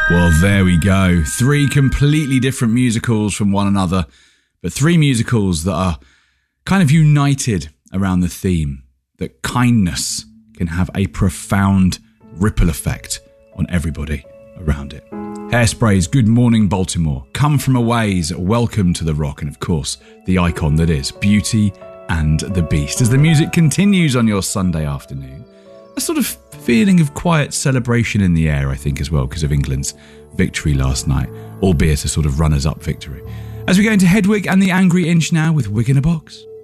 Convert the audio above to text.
Well, there we go. 3 completely different musicals from one another, but 3 musicals that are kind of united around the theme that kindness can have a profound ripple effect on everybody around it. Hairspray's Good Morning Baltimore, Come From a Ways, Welcome to the Rock, and of course, the icon that is Beauty and the Beast. As the music continues on your Sunday afternoon, a sort of feeling of quiet celebration in the air, I think, as well, because of England's victory last night, albeit a sort of runners-up victory. As we go into Hedwig and the Angry Inch now with Wig in a Box.